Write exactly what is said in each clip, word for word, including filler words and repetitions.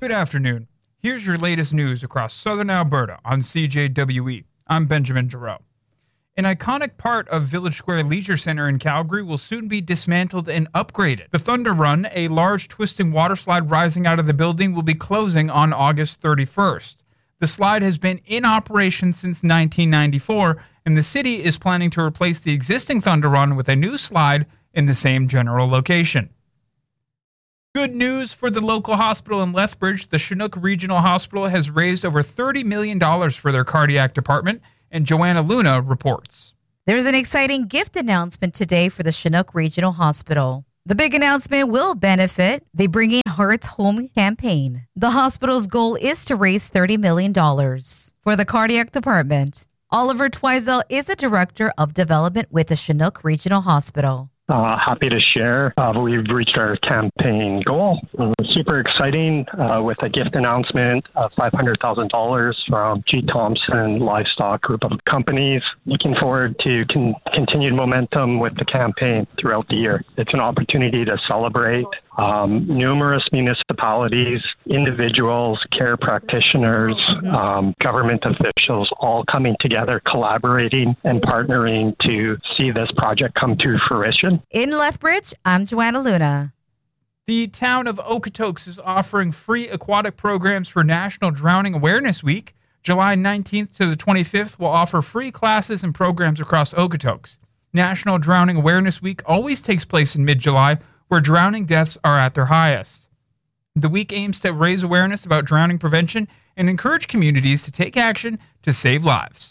Good afternoon. Here's your latest news across southern Alberta on C J W E. I'm Benjamin Giroux. An iconic part of Village Square Leisure Centre in Calgary will soon be dismantled and upgraded. The Thunder Run, a large twisting water slide rising out of the building, will be closing on August thirty-first. The slide has been in operation since nineteen ninety-four, and the city is planning to replace the existing Thunder Run with a new slide in the same general location. Good news for the local hospital in Lethbridge. The Chinook Regional Hospital has raised over thirty million dollars for their cardiac department, and Joanna Luna reports. There's an exciting gift announcement today for the Chinook Regional Hospital. The big announcement will benefit the Bringing Hearts Home campaign. The hospital's goal is to raise thirty million dollars for the cardiac department. Oliver Twizel is the Director of Development with the Chinook Regional Hospital. Uh, happy to share. Uh, we've reached our campaign goal. Uh, super exciting uh, with a gift announcement of five hundred thousand dollars from G. Thompson Livestock Group of Companies. Looking forward to con- continued momentum with the campaign throughout the year. It's an opportunity to celebrate um, numerous municipalities, individuals, care practitioners, mm-hmm. um, government officials, all coming together, collaborating and partnering to see this project come to fruition. In Lethbridge, I'm Joanna Luna. The town of Okotoks is offering free aquatic programs for National Drowning Awareness Week. July nineteenth to the twenty-fifth will offer free classes and programs across Okotoks. National Drowning Awareness Week always takes place in mid-July, where drowning deaths are at their highest. The week aims to raise awareness about drowning prevention and encourage communities to take action to save lives.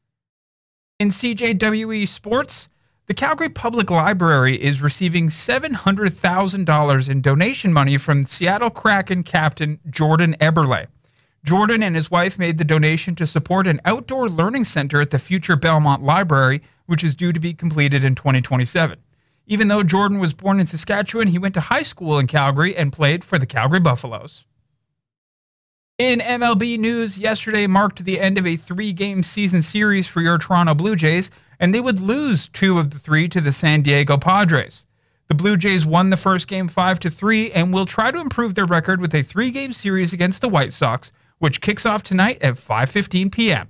In C J W E Sports, the Calgary Public Library is receiving seven hundred thousand dollars in donation money from Seattle Kraken captain Jordan Eberle. Jordan and his wife made the donation to support an outdoor learning center at the future Belmont Library, which is due to be completed in twenty twenty-seven. Even though Jordan was born in Saskatchewan, he went to high school in Calgary and played for the Calgary Buffaloes. In M L B news, yesterday marked the end of a three-game season series for your Toronto Blue Jays, and they would lose two of the three to the San Diego Padres. The Blue Jays won the first game five to three and will try to improve their record with a three-game series against the White Sox, which kicks off tonight at five fifteen p.m.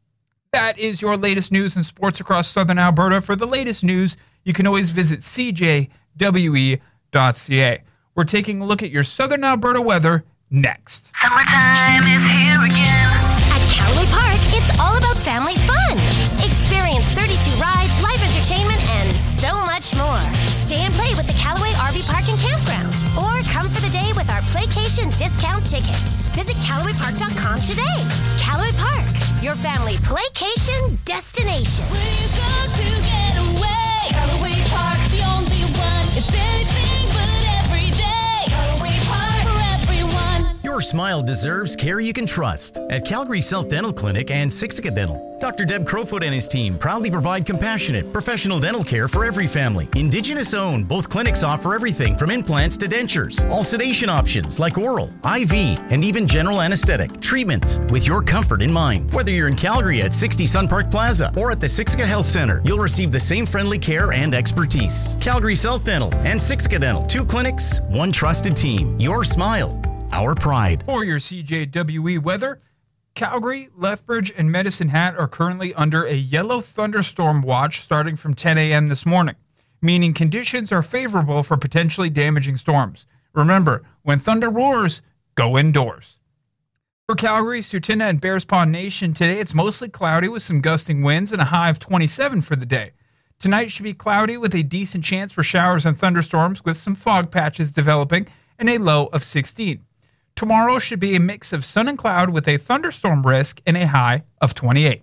That is your latest news and sports across southern Alberta. For the latest news, you can always visit c j w e dot c a. We're taking a look at your southern Alberta weather next. Summertime is here again. At Callaway Park, it's all about family fun. Experience thirty-two rides, live entertainment, and so much more. Stay and play with the Callaway R V Park and Campground. Or come for the day with our Playcation discount tickets. Visit Callaway Park dot com today. Callaway Park, your family playcation destination. Where you go to get away. Callaway Park, the only one. It's anything but every day. Callaway Park for everyone. Your smile deserves care you can trust. At Calgary South Dental Clinic and Sixica Dental, Doctor Deb Crowfoot and his team proudly provide compassionate, professional dental care for every family. Indigenous owned, both clinics offer everything from implants to dentures. All sedation options like oral, I V, and even general anesthetic treatments with your comfort in mind. Whether you're in Calgary at sixty Sun Park Plaza or at the Sixica Health Center, you'll receive the same friendly care and expertise. Calgary South Dental and Sixica Dental, two clinics, one trusted team. Your smile, our pride. For your C J W E weather, Calgary, Lethbridge, and Medicine Hat are currently under a yellow thunderstorm watch starting from ten a.m. this morning, meaning conditions are favorable for potentially damaging storms. Remember, when thunder roars, go indoors. For Calgary, Sutina, and Bears Pond Nation, today it's mostly cloudy with some gusting winds and a high of twenty-seven for the day. Tonight should be cloudy with a decent chance for showers and thunderstorms with some fog patches developing and a low of sixteen. Tomorrow should be a mix of sun and cloud with a thunderstorm risk and a high of twenty-eight.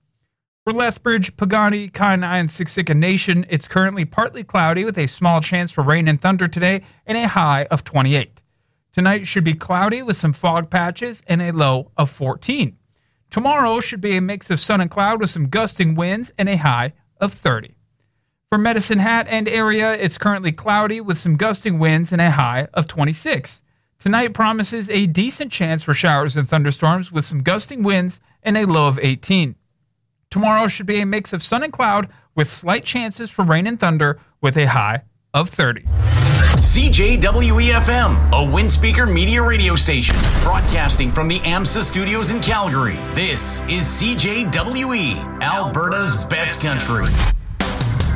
For Lethbridge, Pagani, Kainai, and Siksika Nation, it's currently partly cloudy with a small chance for rain and thunder today and a high of twenty-eight. Tonight should be cloudy with some fog patches and a low of fourteen. Tomorrow should be a mix of sun and cloud with some gusting winds and a high of thirty. For Medicine Hat and area, it's currently cloudy with some gusting winds and a high of twenty-six. Tonight promises a decent chance for showers and thunderstorms with some gusting winds and a low of eighteen. Tomorrow should be a mix of sun and cloud with slight chances for rain and thunder with a high of thirty. C J W E F M, a Windspeaker media radio station, broadcasting from the AMSA studios in Calgary. This is C J W E, Alberta's best country.